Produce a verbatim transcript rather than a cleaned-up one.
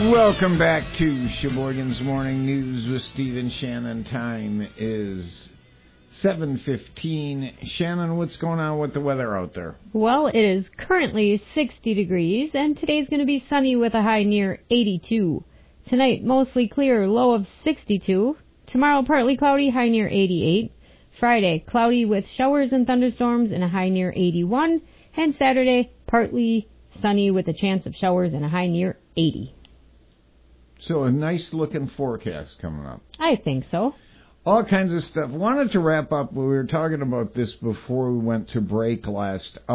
Welcome back to Sheboygan's Morning News with Stephen Shannon. Time is seven fifteen. Shannon, what's going on with the weather out there? Well, it is currently sixty degrees, and today's going to be sunny with a high near eighty-two. Tonight, mostly clear, low of sixty-two. Tomorrow, partly cloudy, high near eighty-eight. Friday, cloudy with showers and thunderstorms and a high near eighty-one. And Saturday, partly sunny with a chance of showers and a high near eighty. So a nice-looking forecast coming up. I think so. All kinds of stuff. Wanted to wrap up. We were talking about this before we went to break last hour.